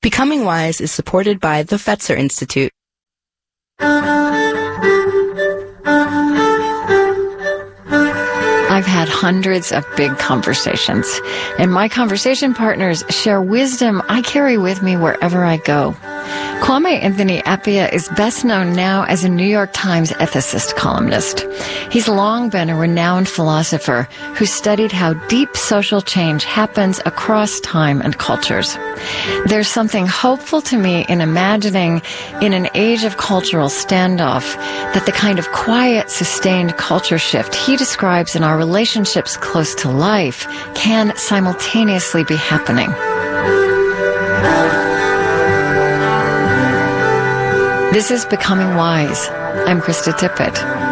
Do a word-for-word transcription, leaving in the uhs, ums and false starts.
Becoming Wise is supported by the Fetzer Institute. I've had hundreds of big conversations, and my conversation partners share wisdom I carry with me wherever I go. Kwame Anthony Appiah is best known now as a New York Times ethicist columnist. He's long been a renowned philosopher who studied how deep social change happens across time and cultures. There's something hopeful to me in imagining, in an age of cultural standoff, that the kind of quiet, sustained culture shift he describes in our relationships close to life can simultaneously be happening. This is Becoming Wise. I'm Krista Tippett.